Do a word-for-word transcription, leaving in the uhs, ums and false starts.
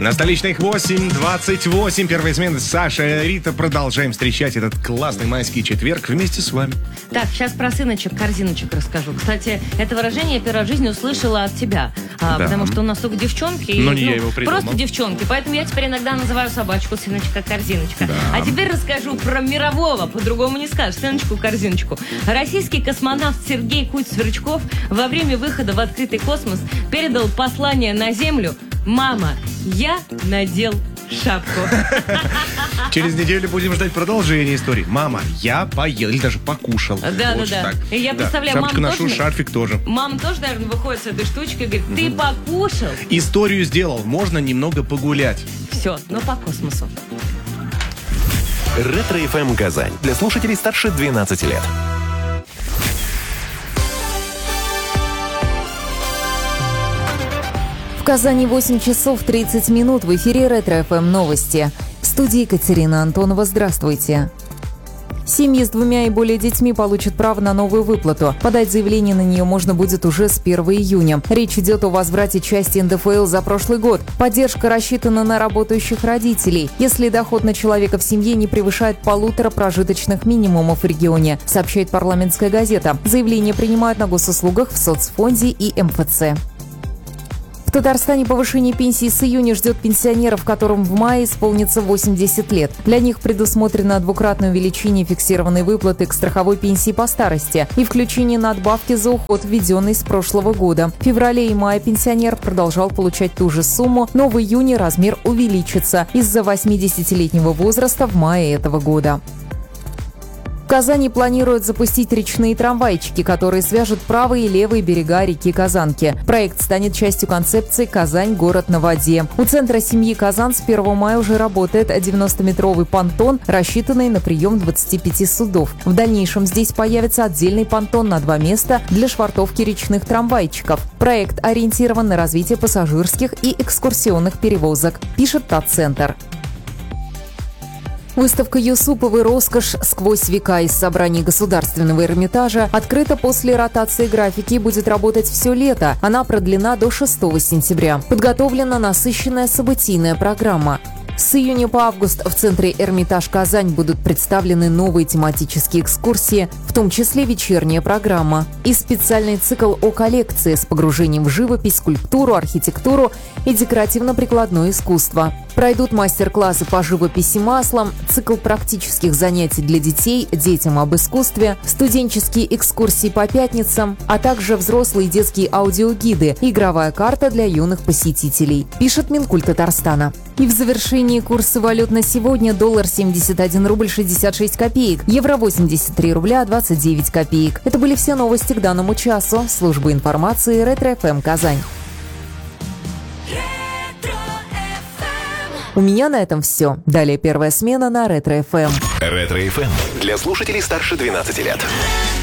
На столичных восемь двадцать восемь. Первая смена. Саша, Рита. Продолжаем встречать этот классный майский четверг вместе с вами. Так, сейчас про сыночек, корзиночек расскажу. Кстати, это выражение я первый раз в жизни услышала от тебя. А, да. Потому что у нас только девчонки. Но и, не ну, я его придумал. Просто девчонки. Поэтому я теперь иногда называю собачку сыночка корзиночка. Да. А теперь расскажу про мирового. По-другому не скажешь. Сыночку корзиночку. Российский космонавт Сергей Куть-Сверчков во время выхода в открытый космос передал послание на Землю: «Мама, я надел шапку». Через неделю будем ждать продолжения истории. Мама, я поел или даже покушал. Да, да, вот да. Так. И я представляю, да. Шапочку мама ношу, тоже... шарфик тоже. Мама тоже, наверное, выходит с этой штучкой и говорит: ты покушал? Историю сделал, можно немного погулять. Все, ну по космосу. Ретро-эф эм Казань. Для слушателей старше двенадцати лет. В Казани восемь часов тридцать минут. В эфире Ретро-эф эм новости. В студии Екатерина Антонова. Здравствуйте. Семьи с двумя и более детьми получат право на новую выплату. Подать заявление на нее можно будет уже с первого июня. Речь идет о возврате части эн дэ эф эл за прошлый год. Поддержка рассчитана на работающих родителей, если доход на человека в семье не превышает полутора прожиточных минимумов в регионе, сообщает «Парламентская газета». Заявление принимают на госуслугах в соцфонде и эм эф цэ. В Татарстане повышение пенсии с июня ждет пенсионеров, которым в мае исполнится восемьдесят лет. Для них предусмотрено двукратное увеличение фиксированной выплаты к страховой пенсии по старости и включение надбавки за уход, введенной с прошлого года. В феврале и мае пенсионер продолжал получать ту же сумму, но в июне размер увеличится из-за восьмидесятилетнего возраста в мае этого года. В Казани планируют запустить речные трамвайчики, которые свяжут правые и левые берега реки Казанки. Проект станет частью концепции «Казань. Город на воде». У центра семьи Казан с первого мая уже работает девяностометровый понтон, рассчитанный на прием двадцати пяти судов. В дальнейшем здесь появится отдельный понтон на два места для швартовки речных трамвайчиков. Проект ориентирован на развитие пассажирских и экскурсионных перевозок, пишет Татцентр. Выставка Юсуповой «Роскошь сквозь века» из собраний Государственного Эрмитажа открыта после ротации графики и будет работать все лето. Она продлена до шестого сентября. Подготовлена насыщенная событийная программа. С июня по август в центре «Эрмитаж Казань» будут представлены новые тематические экскурсии, в том числе вечерняя программа и специальный цикл о коллекции с погружением в живопись, скульптуру, архитектуру и декоративно-прикладное искусство. Пройдут мастер-классы по живописи маслом, цикл практических занятий для детей, детям об искусстве, студенческие экскурсии по пятницам, а также взрослые и детские аудиогиды, игровая карта для юных посетителей, пишет Минкульт Татарстана. И в завершении курсы валют на сегодня: доллар семьдесят один рубль шестьдесят шесть копеек, евро восемьдесят три рубля двадцать девять копеек. Это были все новости к данному часу. Служба информации Ретро-эф эм Казань. У меня на этом все. Далее первая смена на Ретро-эф эм. Ретро-эф эм для слушателей старше двенадцати лет.